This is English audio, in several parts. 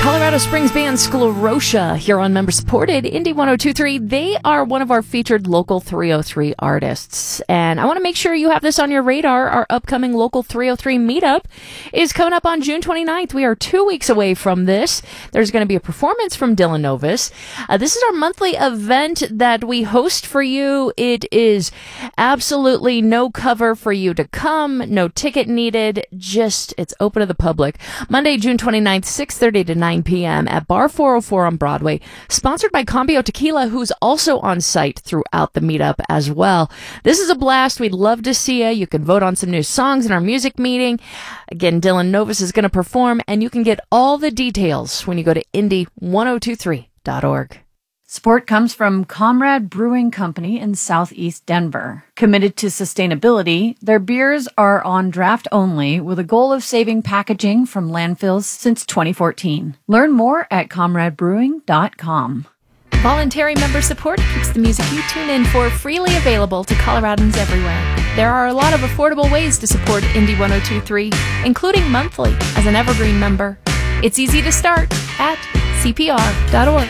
Colorado Springs band Sclerotia here on member-supported Indie 102.3. They are one of our featured Local 303 artists. And I want to make sure you have this on your radar. Our upcoming Local 303 meetup is coming up on June 29th. We are 2 weeks away from this. There's going to be a performance from Dylan Novus. This is our monthly event that we host for you. It is absolutely no cover for you to come, no ticket needed, just it's open to the public. Monday, June 29th, 6:30 to 9 p.m. at Bar 404 on Broadway, sponsored by Cambio Tequila, who's also on site throughout the meetup as well. This is a blast. We'd love to see you. You can vote on some new songs in our music meeting. Again, Dylan Novus is going to perform, and you can get all the details when you go to indie1023.org. Support comes from Comrade Brewing Company in Southeast Denver. Committed to sustainability, their beers are on draft only with a goal of saving packaging from landfills since 2014. Learn more at comradebrewing.com. Voluntary member support keeps the music you tune in for freely available to Coloradans everywhere. There are a lot of affordable ways to support Indie 102.3, including monthly as an Evergreen member. It's easy to start at cpr.org.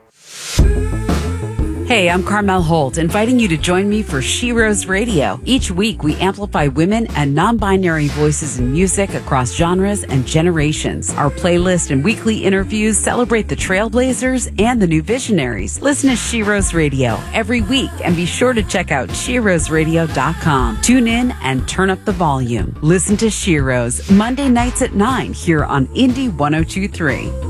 Hey, I'm Carmel Holt, inviting you to join me for She Rose Radio. Each week, we amplify women and non-binary voices in music across genres and generations. Our playlist and weekly interviews celebrate the trailblazers and the new visionaries. Listen to She Rose Radio every week, and be sure to check out SheRoseRadio.com. Tune in and turn up the volume. Listen to She Rose Monday nights at 9 here on Indie 102.3.